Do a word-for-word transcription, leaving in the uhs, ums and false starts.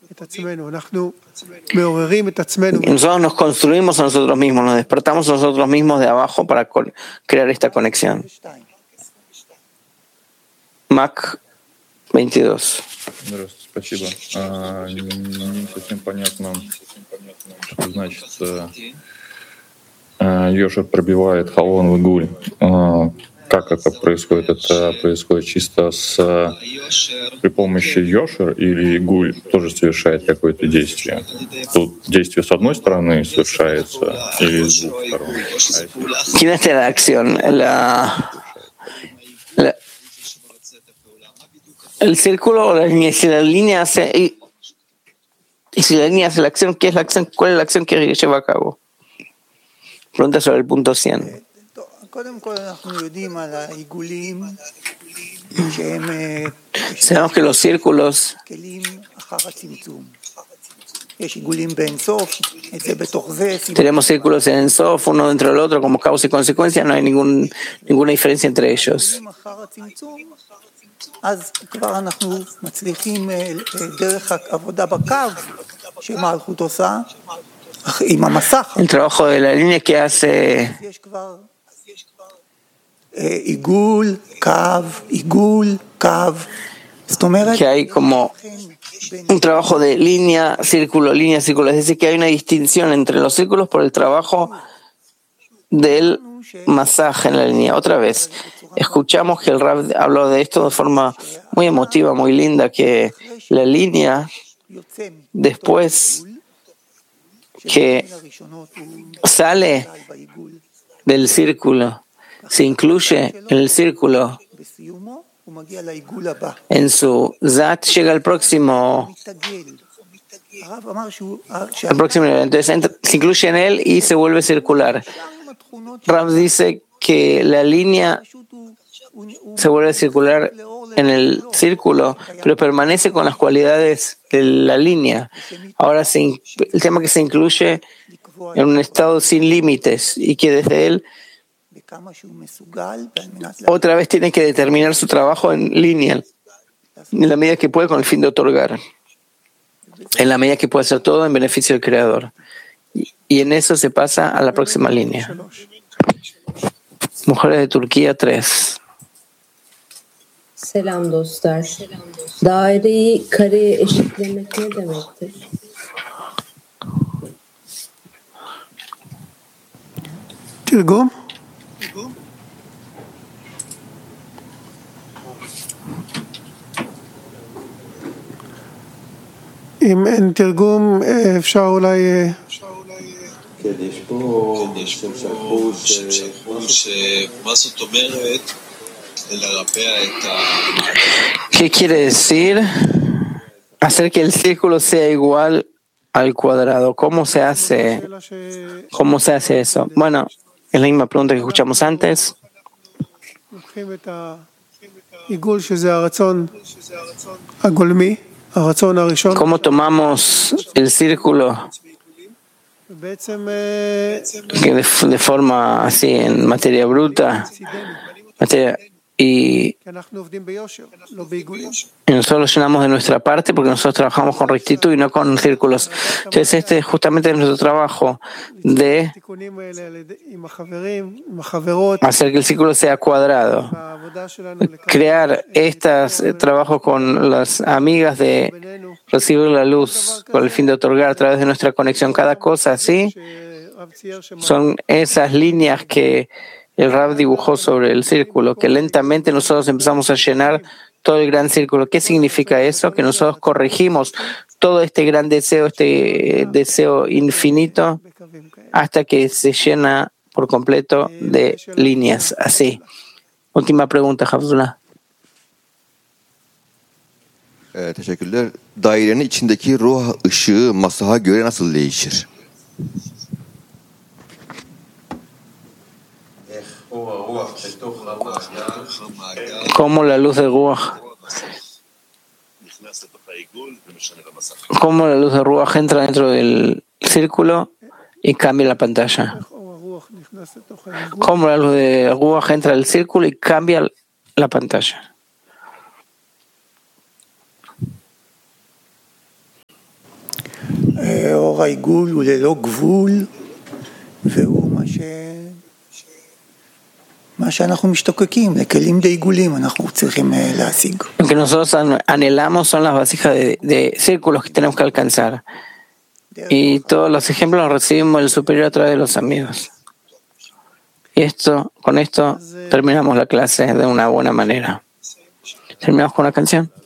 Y nosotros nos construimos a nosotros mismos, nos despertamos a nosotros mismos de abajo para crear esta conexión. Mac veintidós. Здравствуйте, спасибо. А, не совсем понятно, что значит Йошер пробивает Халон в Игуль. А, как это происходит? Это происходит чисто с при помощи Йошер или Игуль тоже совершает какое-то действие? Тут действие с одной стороны совершается или с двух сторон? ¿Quién hace la acción? La, la, el círculo o la línea. Si la línea hace y, y si la línea hace la acción, ¿qué es la acción? ¿Cuál es la acción que lleva a cabo? Pregunta sobre el punto cien. Sabemos que los círculos tenemos círculos en Ensof, uno dentro del otro como causa y consecuencia, no hay ningún, ninguna diferencia entre ellos. El trabajo de la línea que hace que hay como un trabajo de línea, círculo, línea, círculo, es decir, que hay una distinción entre los círculos por el trabajo del masaje en la línea. Otra vez, escuchamos que el Rab habló de esto de forma muy emotiva, muy linda, que la línea, después que sale del círculo, se incluye en el círculo, en su Zat llega al próximo, al próximo nivel. Entonces entra, se incluye en él y se vuelve circular. Rab dice que la línea se vuelve circular en el círculo, pero permanece con las cualidades de la línea. Ahora se, el tema que se incluye en un estado sin límites y que desde él otra vez tiene que determinar su trabajo en línea, en la medida que puede con el fin de otorgar, en la medida que puede hacer todo en beneficio del Creador. Y, y en eso se pasa a la próxima línea. Mujeres de Turquía tres. Selam dostlar. Daireyi kareye eşitlemek ne demektir? תרגום? אם אין תרגום, אפשר אולי... כן, יש פה שם שלחו שמה זאת אומרת לרפא את ה... ¿Qué quiere decir hacer que el círculo sea igual al cuadrado? ¿Cómo se hace? ¿Cómo se hace eso? Bueno, es la misma pregunta que escuchamos antes. ¿Cómo tomamos el círculo que de, de forma así en materia bruta materia, y, y nosotros lo llenamos de nuestra parte porque nosotros trabajamos con rectitud y no con círculos? Entonces este es justamente nuestro trabajo de hacer que el círculo sea cuadrado, crear estos trabajos con las amigas de recibir la luz con el fin de otorgar a través de nuestra conexión cada cosa así. Son esas líneas que el Rab dibujó sobre el círculo, que lentamente nosotros empezamos a llenar todo el gran círculo. ¿Qué significa eso? Que nosotros corregimos todo este gran deseo, este deseo infinito, hasta que se llena por completo de líneas. Así. Última pregunta, Hafzullah. Ee, teşekkürler. Dairenin içindeki ruh ışığı masaha göre nasıl değişir? Cómo la luz de Ruach, cómo la luz de Ruach entra dentro del círculo y cambia la pantalla. Cómo la luz de Ruach entra al círculo y cambia la pantalla. אור העיגול הוא ללא גבול, והוא מה ש... מה שאנחנו משתוקקים, לכלים דעיגולים אנחנו צריכים להשיג. Lo que nosotros anhelamos son las vasijas de, de círculos que tenemos que alcanzar. Y todos los ejemplos los recibimos el superior a través de los amigos. Y esto, con esto terminamos la clase de una buena manera. Terminamos con una canción.